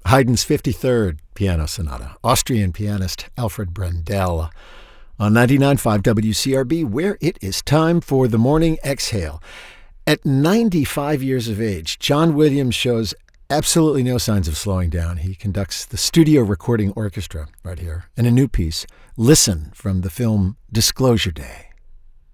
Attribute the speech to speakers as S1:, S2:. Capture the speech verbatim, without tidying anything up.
S1: Haydn's fifty-third Piano Sonata, Austrian pianist Alfred Brendel, on ninety-nine point five W C R B, where it is time for the Morning Exhale. At ninety-five years of age, John Williams shows absolutely no signs of slowing down. He conducts the Studio Recording Orchestra right here in a new piece, Listen, from the film Disclosure Day.